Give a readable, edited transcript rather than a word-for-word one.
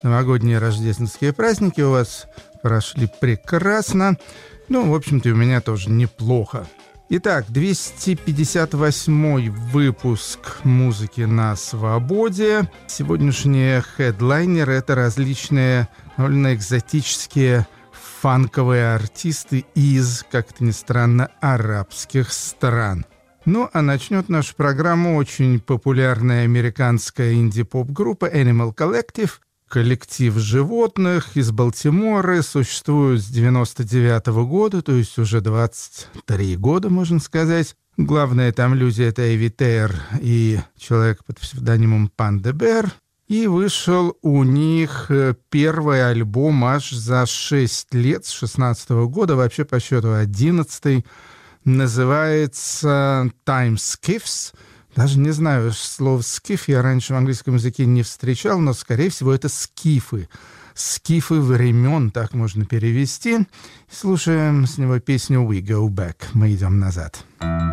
новогодние рождественские праздники у вас прошли прекрасно. Ну, в общем-то, и у меня тоже неплохо. Итак, 258-й выпуск «Музыки на свободе». Сегодняшние хедлайнеры — это различные довольно экзотические фанковые артисты из, как это ни странно, арабских стран. Ну, а начнет нашу программу очень популярная американская инди-поп-группа Animal Collective. Коллектив животных из Балтимора существует с 99-го года, то есть уже 23 года, можно сказать. Главные там люди — это Эви Тейр и человек под псевдонимом Панда Бэр. И вышел у них первый альбом аж за 6 лет, с 16-го года, вообще по счету 11-й. Называется «Time Skiffs». Даже не знаю, слово «скиф» я раньше в английском языке не встречал, но, скорее всего, это скифы. Скифы времен, так можно перевести. Слушаем с него песню «We Go Back». Мы идем назад.